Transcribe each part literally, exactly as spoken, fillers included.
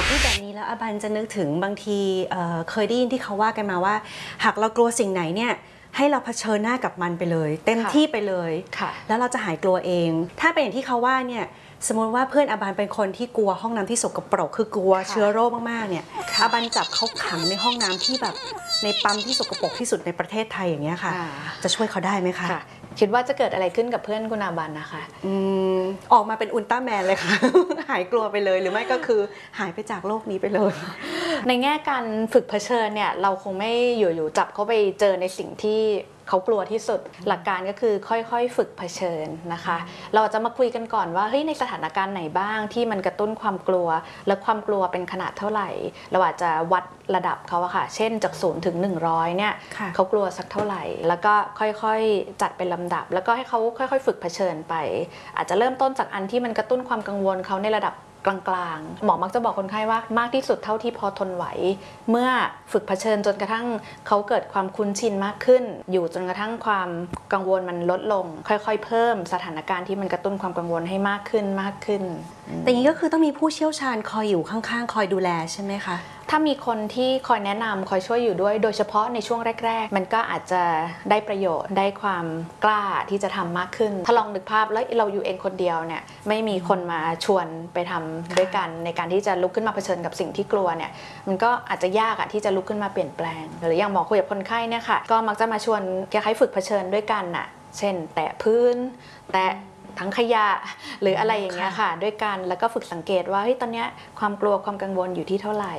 พูดแบบนี้แล้วอบันจะนึกถึงบางทีเเคยได้ยินที่เขาว่ากันมาว่าหากเรากลัวสิ่งไหนเนี่ยให้เราเผชิญหน้ากับมันไปเลยเต็มที่ไปเลยแล้วเราจะหายกลัวเองถ้าเป็นอย่างที่เขาว่าเนี่ยสมมติว่าเพื่อนอบันเป็นคนที่กลัวห้องน้ำที่สกปรกคือกลัวเชื้อโรคมากๆเนี่ยอบันจับเขาขังในห้องน้ำที่แบบในปั๊มที่สกปรกที่สุดในประเทศไทยอย่างเงี้ยค่ะจะช่วยเขาได้ไหมคะคิดว่าจะเกิดอะไรขึ้นกับเพื่อนคุณอาบันนะคะอืมออกมาเป็นอุลตร้าแมนเลยค่ะ หายกลัวไปเลยหรือไม่ก็คือหายไปจากโลกนี้ไปเลยในแง่การฝึกเผชิญเนี่ยเราคงไม่อยู่ๆจับเขาไปเจอในสิ่งที่เขากลัวที่สุดหลักการก็คือค่อยๆฝึกเผชิญนะคะเราจะมาคุยกันก่อนว่าเฮ้ยในสถานการณ์ไหนบ้างที่มันกระตุ้นความกลัวและความกลัวเป็นขนาดเท่าไหร่เราอาจจะวัดระดับเขาอะค่ะเช่นจากศูนย์ถึงหนึ่งร้อยเนี่ยเขากลัวสักเท่าไหร่แล้วก็ค่อยๆจัดเป็นลำดับแล้วก็ให้เขาค่อยๆฝึกเผชิญไปอาจจะเริ่มต้นจากอันที่มันกระตุ้นความกังวลเขาในระดับกลางๆหมอมักจะบอกคนไข้ว่ามากที่สุดเท่าที่พอทนไหวเมื่อฝึกเผชิญจนกระทั่งเขาเกิดความคุ้นชินมากขึ้นอยู่จนกระทั่งความกังวลมันลดลงค่อยๆเพิ่มสถานการณ์ที่มันกระตุ้นความกังวลให้มากขึ้นมากขึ้นแต่อย่างนี้ก็คือต้องมีผู้เชี่ยวชาญคอยอยู่ข้างๆคอยดูแลใช่ไหมคะถ้ามีคนที่คอยแนะนำคอยช่วยอยู่ด้วยโดยเฉพาะในช่วงแรกๆมันก็อาจจะได้ประโยชน์ได้ความกล้าที่จะทำมากขึ้นถ้าลองนึกภาพแล้วเราอยู่เองคนเดียวเนี่ยไม่มีคนมาชวนไปทำด้วยกันในการที่จะลุกขึ้นมาเผชิญกับสิ่งที่กลัวเนี่ยมันก็อาจจะยากอะที่จะลุกขึ้นมาเปลี่ยนแปลงหรืออย่างหมอคุยกับคนไข้เนี่ยค่ะก็มักจะมาชวนคล้ายๆฝึกเผชิญด้วยกันน่ะเช่นแตะพื้นแตะทั้งขยะหรืออะไรอย่างเงี้ยค่ะด้วยกันแล้วก็ฝึกสังเกตว่าเฮ้ยตอนนี้ความกลัวความกังวลอยู่ที่เท่าไหร่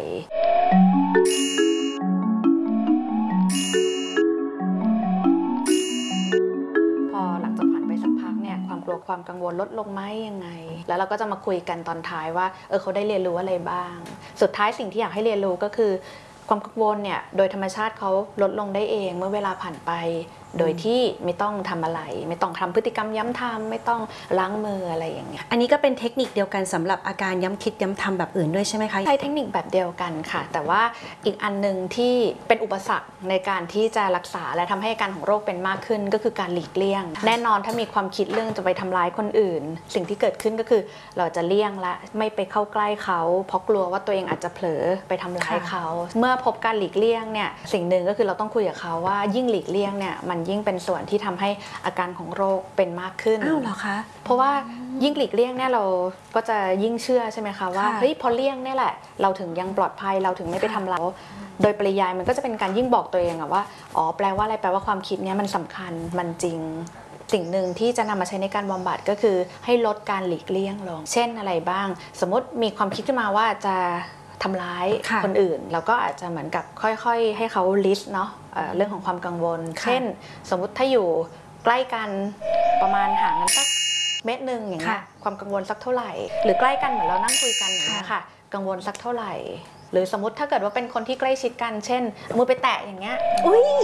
พอหลังจากผ่านไปสักพักเนี่ยความกลัวความกังวลลดลงไหมยังไงแล้วเราก็จะมาคุยกันตอนท้ายว่าเออเขาได้เรียนรู้อะไรบ้างสุดท้ายสิ่งที่อยากให้เรียนรู้ก็คือความกังวลเนี่ยโดยธรรมชาติเขาลดลงได้เองเมื่อเวลาผ่านไปโดยที่ไม่ต้องทำอะไรไม่ต้องทำพฤติกรรมย้ำทำไม่ต้องล้างมืออะไรอย่างเงี้ยอันนี้ก็เป็นเทคนิคเดียวกันสำหรับอาการย้ำคิดย้ำทำแบบอื่นด้วยใช่ไหมคะใช้เทคนิคแบบเดียวกันค่ะแต่ว่าอีกอันนึงที่เป็นอุปสรรคในการที่จะรักษาและทำให้อาการของโรคเป็นมากขึ้นก็คือการหลีกเลี่ยงแน่นอนถ้ามีความคิดเรื่องจะไปทำร้ายคนอื่นสิ่งที่เกิดขึ้นก็คือเราจะเลี่ยงละไม่ไปเข้าใกล้เขาเพราะกลัวว่าตัวเองอาจจะเผลอไปทำร้ายเขาเมื่อพบการหลีกเลี่ยงเนี่ยสิ่งหนึ่งก็คือเราต้องคุยกับเขาว่ายิ่งหลีกเลี่ยงเนี่ยมันยิ่งเป็นส่วนที่ทำให้อาการของโรคเป็นมากขึ้นอ้าวเหรอคะเพราะว่ายิ่งหลีกเลี่ยงเนี่ยเราก็จะยิ่งเชื่อใช่ไหมคะว่าเฮ้ยพอเลี่ยงเนี่ยแหละเราถึงยังปลอดภัยเราถึงไม่ไปทำเราโดยปริยายมันก็จะเป็นการยิ่งบอกตัวเองอะว่าอ๋อแปลว่าอะไรแปลว่าความคิดเนี้ยมันสำคัญมันจริงสิ่งหนึ่งที่จะนำมาใช้ในการบำบัดก็คือให้ลดการหลีกเลี่ยงลงเช่นอะไรบ้างสมมติมีความคิดขึ้นมาว่าจะทำร้ายคนอื่นเราก็อาจจะเหมือนกับค่อยๆให้เขาลิสต์เนาะเรื่องของความกังวลเช่นสมมุติถ้าอยู่ใกล้กันประมาณห่างกันสักเมตรหนึ่งอย่างเงี้ยความกังวลสักเท่าไหร่หรือใกล้กันเหมือนเรานั่งคุยกันอย่างเงี้ยค่ะกังวลสักเท่าไหร่หรือสมมติถ้าเกิดว่าเป็นคนที่ใกล้ชิดกันเช่นมือไปแตะอย่างเงี้ยอุ้ย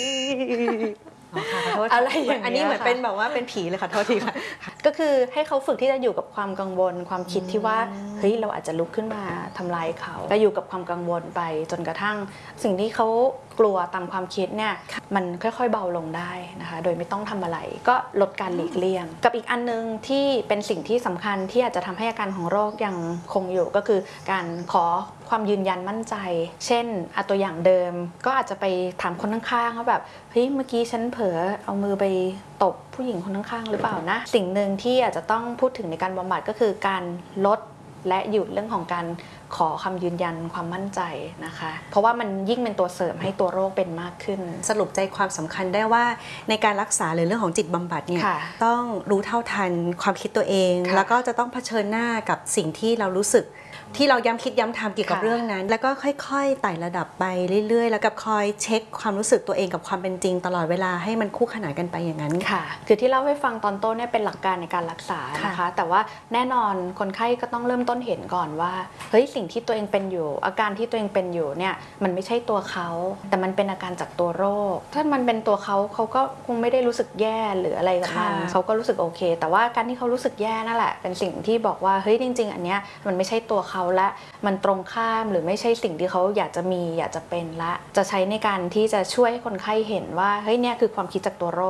อะไรอย่างอันนี้เหมือนเป็นแบบว่าเป็นผีเลยค่ะโทษทีค่ะก็คือให้เขาฝึกที่จะอยู่กับความกังวลความคิดที่ว่าเฮ้ยเราอาจจะลุกขึ้นมาทำลายเขาก็อยู่กับความกังวลไปจนกระทั่งสิ่งที่เขากลัวตามความคิดเนี่ยมันค่อยๆเบาลงได้นะคะโดยไม่ต้องทำอะไรก็ลดการหลีกเลี่ยงกับอีกอันนึงที่เป็นสิ่งที่สำคัญที่อาจจะทำให้อาการของโรคยังคงอยู่ก็คือการขอความยืนยันมั่นใจเช่นเอาตัวอย่างเดิมก็อาจจะไปถามคนข้างๆว่าแบบเฮ้ยเมื่อกี้ฉันเผลอเอามือไปตบผู้หญิงคนข้างๆหรือเปล่านะสิ่งหนึ่งที่อาจจะต้องพูดถึงในการบำบัดก็คือการลดและหยุดเรื่องของการขอคำยืนยันความมั่นใจนะคะเพราะว่ามันยิ่งเป็นตัวเสริมให้ตัวโรคเป็นมากขึ้นสรุปใจความสำคัญได้ว่าในการรักษาหรือเรื่องของจิตบำบัดเนี่ยต้องรู้เท่าทันความคิดตัวเองแล้วก็จะต้องเผชิญหน้ากับสิ่งที่เรารู้สึกที่เราย้ำคิดย้ำทำเกี่ยวกับเรื่องนั้นแล้วก็ค่อยๆไต่ระดับไปเรื่อยๆแล้วกับคอยเช็คความรู้สึกตัวเองกับความเป็นจริงตลอดเวลาให้มันคู่ขนานกันไปอย่างนั้นค่ะคือที่เล่าให้ฟังตอนต้นเนี่ยเป็นหลักการในการรักษานะคะแต่ว่าแน่นอนคนไข้ก็ต้องเริ่มต้นเห็นก่อนว่าเฮ้ยสิ่งที่ตัวเองเป็นอยู่อาการที่ตัวเองเป็นอยู่เนี่ยมันไม่ใช่ตัวเขาแต่มันเป็นอาการจากตัวโรคถ้ามันเป็นตัวเขาเขาก็คงไม่ได้รู้สึกแย่หรืออะไรกับมันเขาก็รู้สึกโอเคแต่ว่าการที่เขารู้สึกแย่นั่นแหละเป็นสิ่งที่บอกว่าเฮ้ยจริงๆอันเนี้ยมันไม่ใช่ตัวเขาและมันตรงข้ามหรือไม่ใช่สิ่งที่เขาอยากจะมีอยากจะเป็นละจะใช้ในการที่จะช่วยให้คนไข้เห็นว่าเฮ้ยเนี่ยคือความคิดจากตัวโรค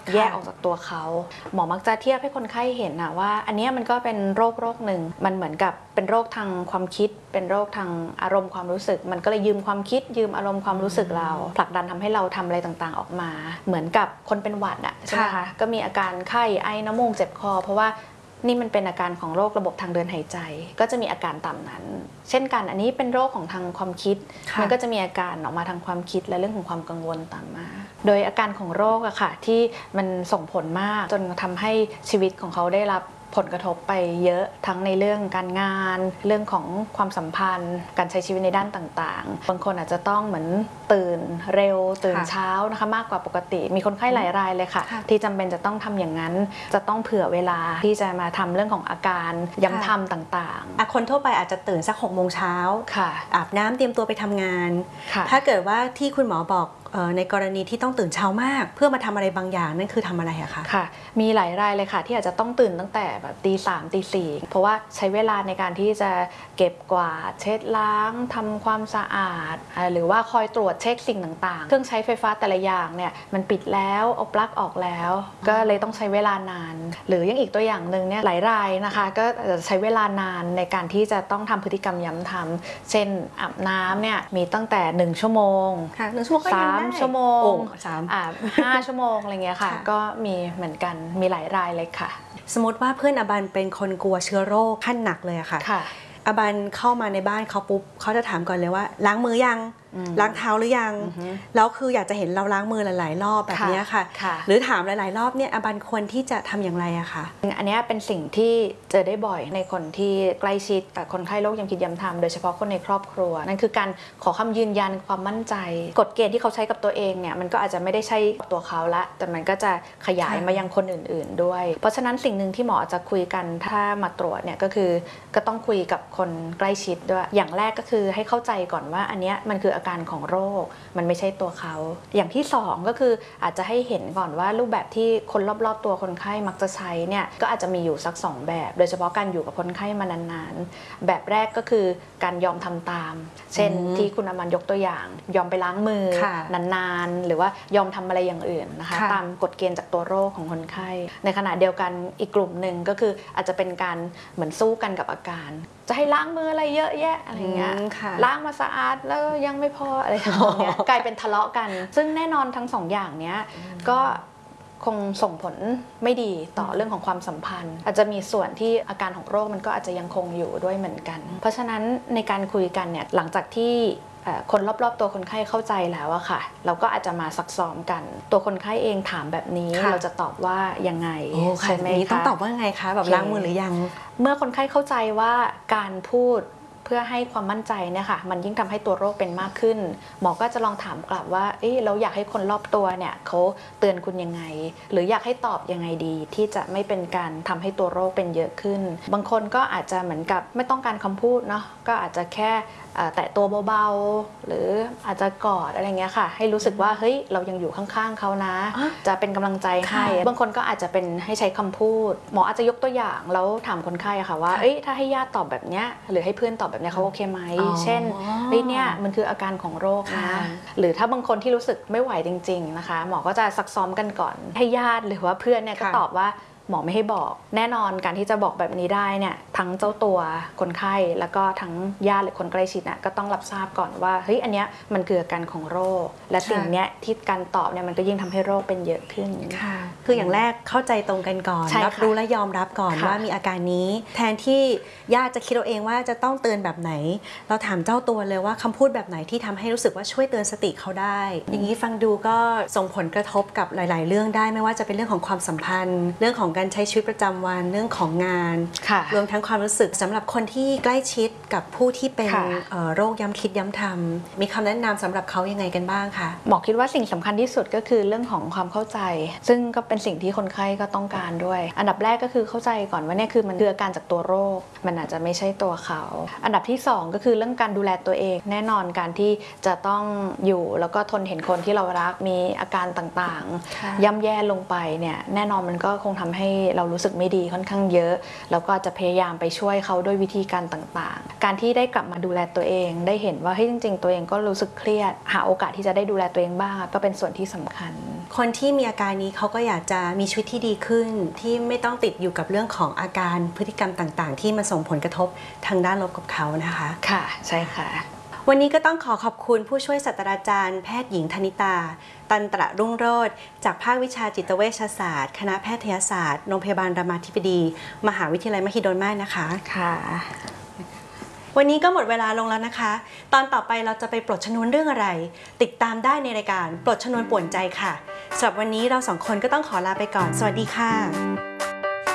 แยกออกจากตัวเขาหมอมักจะเทียบให้คนไข้เห็นนะว่าอันนี้มันก็เป็นโรคโรคหนึ่งมันเหมือนกับเป็นโรคทางความคิดเป็นโรคทางอารมณ์ความรู้สึกมันก็เลยยืมความคิดยืมอารมณ์ความรู้สึกเราผลักดันทำให้เราทำอะไรต่างๆออกมาเหมือนกับคนเป็นหวัดอ่ะใช่ไหมคะก็มีอาการไข้ไอน้ำมูกเจ็บคอเพราะว่านี่มันเป็นอาการของโรคระบบทางเดินหายใจก็จะมีอาการตามนั้นเช่นกันอันนี้เป็นโรคของทางความคิดมันก็จะมีอาการออกมาทางความคิดและเรื่องของความกังวลตามมาโดยอาการของโรคอะค่ะที่มันส่งผลมากจนทำให้ชีวิตของเขาได้รับผลกระทบไปเยอะทั้งในเรื่องการงานเรื่องของความสัมพันธ์การใช้ชีวิตในด้านต่างๆบางคนอาจจะต้องเหมือนตื่นเร็วตื่นเช้านะคะมากกว่าปกติมีคนไข้หลายรายเลยค่ะที่จำเป็นจะต้องทำอย่างนั้นจะต้องเผื่อเวลาที่จะมาทำเรื่องของอาการย้ำทำต่างๆคนทั่วไปอาจจะตื่นสักหกโมงเช้าอาบน้ำเตรียมตัวไปทำงานถ้าเกิดว่าที่คุณหมอบอกในกรณีที่ต้องตื่นเช้ามากเพื่อมาทำอะไรบางอย่างนั่นคือทำอะไรอะคะค่ะมีหลายรายเลยค่ะที่อาจจะต้องตื่นตั้งแต่แบบตีสามตีสี่เพราะว่าใช้เวลาในการที่จะเก็บกวาดเช็ดล้างทำความสะอาดหรือว่าคอยตรวจเช็คสิ่งต่างๆเครื่องใช้ไฟฟ้าแต่ละอย่างเนี่ยมันปิดแล้วเอาปลั๊กออกแล้วก็เลยต้องใช้เวลานานหรือยังอีกตัวอย่างหนึ่งเนี่ยหลายรายนะคะก็จะใช้เวลานานในการที่จะต้องทำพฤติกรรมย้ำทำเช่นอาบน้ำเนี่ยมีตั้งแต่หนึ่งชั่วโมงสามชั่วโมงอ่าห้าชั่วโมงอะไรเงี้ยค่ะก็มีเหมือนกันมีหลายรายเลยค่ะสมมติว่าเพื่อนอบันเป็นคนกลัวเชื้อโรคขั้นหนักเลยอะค่ะอบันเข้ามาในบ้านเขาปุ๊บเขาจะถามก่อนเลยว่าล้างมือยังล้างเท้าหรือยังแล้วคืออยากจะเห็นเราล้างมือหลายๆรอบแบบนี้ค่ะหรือถามหลายๆรอบเนี่ยอบันควรที่จะทำอย่างไรอะคะอันนี้เป็นสิ่งที่เจอได้บ่อยในคนที่ใกล้ชิดกับคนไข้โรคย้ำคิดย้ำทำโดยเฉพาะคนในครอบครัวนั่นคือการขอคำยืนยันความมั่นใจกฎเกณฑ์ที่เขาใช้กับตัวเองเนี่ยมันก็อาจจะไม่ได้ใช่ตัวเขาละแต่มันก็จะขยายมายังคนอื่นๆด้วยเพราะฉะนั้นสิ่งหนึ่งที่หมอจะคุยกันถ้ามาตรวจเนี่ยก็คือก็ต้องคุยกับคนใกล้ชิดด้วยอย่างแรกก็คือให้เข้าใจก่อนว่าอันนี้มันคืออาการของโรคมันไม่ใช่ตัวเขาอย่างที่สองก็คืออาจจะให้เห็นก่อนว่ารูปแบบที่คนรอบๆตัวคนไข้มักจะใช้เนี่ยก็อาจจะมีอยู่สักสองแบบโดยเฉพาะการอยู่กับคนไข้มานานๆแบบแรกก็คือการยอมทำตามเช่นที่คุณอมันยกตัวอย่างยอมไปล้างมือนานๆหรือว่ายอมทำอะไรอย่างอื่นนะคะตามกฎเกณฑ์จากตัวโรคของคนไข้ในขณะเดียวกันอีกกลุ่มหนึ่งก็คืออาจจะเป็นการเหมือนสู้กันกับอาการจะให้ล้างมืออะไรเยอะแยะอะไรเงี้ยล้างมาสะอาดแล้วยังไม่พออะไรทำนองเนี้ยกลายเป็นทะเลาะกันซึ่งแน่นอนทั้งสองอย่างเนี้ยก็คงส่งผลไม่ดีต่อเรื่องของความสัมพันธ์อาจจะมีส่วนที่อาการของโรคมันก็อาจจะยังคงอยู่ด้วยเหมือนกันเพราะฉะนั้นในการคุยกันเนี่ยหลังจากที่คนรอบๆตัวคนไข้เข้าใจแล้วอะค่ะเราก็อาจจะมาซักซ้อมกันตัวคนไข้เองถามแบบนี้เราจะตอบว่ายังไงใช่ไหมต้องตอบว่าไงคะแบบล้างมือหรือยังเมื่อคนไข้เข้าใจว่าการพูดเพื่อให้ความมั่นใจเนี่ยค่ะมันยิ่งทำให้ตัวโรคเป็นมากขึ้นหมอก็จะลองถามกลับว่าเอ๊ะเราอยากให้คนรอบตัวเนี่ยเขาเตือนคุณยังไงหรืออยากให้ตอบยังไงดีที่จะไม่เป็นการทำให้ตัวโรคเป็นเยอะขึ้นบางคนก็อาจจะเหมือนกับไม่ต้องการคำพูดเนาะก็อาจจะแค่แตะตัวเบาๆหรืออาจจะกอดอะไรเงี้ยค่ะให้รู้สึกว่าเฮ้ยเรายังอยู่ข้างๆเขานะจะเป็นกำลังใจให้บางคนก็อาจจะเป็นให้ใช้คำพูดหมออาจจะยกตัวอย่างแล้วถามคนไข้ค่ะว่าเอ้ยถ้าให้ญาติตอบแบบเนี้ยหรือให้เพื่อนตอบแบบเนี้ยเขาโอเคไหมเช่นเฮ้ยเนี่ยมันคืออาการของโรคนะหรือถ้าบางคนที่รู้สึกไม่ไหวจริงๆนะคะหมอก็จะซักซ้อมกันก่อนให้ญาติหรือว่าเพื่อนเนี่ยก็ตอบว่าหมอไม่ให้บอกแน่นอนการที่จะบอกแบบนี้ได้เนี่ยทั้งเจ้าตัวคนไข้แล้วก็ทั้งญาติหรือคนใกล้ชิดน่ะก็ต้องรับทราบก่อนว่าเฮ้ยอันเนี้ยมันคืออาการของโรคและสิ่งเนี้ยที่การตอบเนี่ยมันก็ยิ่งทำให้โรคเป็นเยอะขึ้นค่ะคืออย่างแรกเข้าใจตรงกันก่อนรับรู้และยอมรับก่อนว่ามีอาการนี้แทนที่ญาติจะคิดเอาเองว่าจะต้องเตือนแบบไหนเราถามเจ้าตัวเลยว่าคำพูดแบบไหนที่ทำให้รู้สึกว่าช่วยเตือนสติเขาได้อย่างนี้ฟังดูก็ส่งผลกระทบกับหลายๆเรื่องได้ไม่ว่าจะเป็นเรื่องของความสัมพันธ์เรื่องของการใช้ชีวิตประจำวันเรื่องของงานรวมทั้งความรู้สึกสำหรับคนที่ใกล้ชิดกับผู้ที่เป็นโรคย้ำคิดย้ำทำมีคำแนะนำสำหรับเขายังไงกันบ้างคะหมอคิดว่าสิ่งสำคัญที่สุดก็คือเรื่องของความเข้าใจซึ่งก็เป็นสิ่งที่คนไข้ก็ต้องการด้วยอันดับแรกก็คือเข้าใจก่อนว่าเนี่ยคือมันคืออาการจากตัวโรคมันอาจจะไม่ใช่ตัวเขาอันดับที่สองก็คือเรื่องการดูแลตัวเองแน่นอนการที่จะต้องอยู่แล้วก็ทนเห็นคนที่เรารักมีอาการต่างๆย่ำแย่ลงไปเนี่ยแน่นอนมันก็คงทำให้เรารู้สึกไม่ดีค่อนข้างเยอะแล้วก็จะพยายามไปช่วยเขาด้วยวิธีการต่างๆการที่ได้กลับมาดูแลตัวเองได้เห็นว่าเฮ้ยจริงๆตัวเองก็รู้สึกเครียดหาโอกาสที่จะได้ดูแลตัวเองบ้างก็เป็นส่วนที่สำคัญคนที่มีอาการนี้เขาก็อยากจะมีชีวิตที่ดีขึ้นที่ไม่ต้องติดอยู่กับเรื่องของอาการพฤติกรรมต่างๆที่มาส่งผลกระทบทางด้านลบกับเขานะคะค่ะใช่ค่ะวันนี้ก็ต้องขอขอบคุณผู้ช่วยศาสตราจารย์แพทย์หญิงธนิตาตันตระรุ่งโรจน์จากภาควิชาจิตเวชศาสตร์คณะแพทยศาสตร์โรงพยาบาลรามาธิบดีมหาวิทยาลัยมหิดลมากนะคะค่ะวันนี้ก็หมดเวลาลงแล้วนะคะตอนต่อไปเราจะไปปลดชนวนเรื่องอะไรติดตามได้ในรายการปลดชนวนป่วนใจค่ะสำหรับวันนี้เราสองคนก็ต้องขอลาไปก่อนสวัสดีค่ะ